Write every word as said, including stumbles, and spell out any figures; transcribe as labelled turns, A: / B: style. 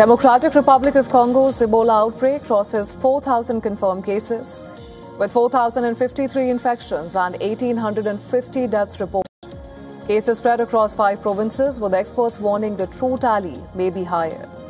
A: Democratic Republic of Congo's Ebola outbreak crosses four thousand confirmed cases, with four thousand fifty-three infections and one thousand eight hundred fifty deaths reported. Cases spread across five provinces, with experts warning the true tally may be higher.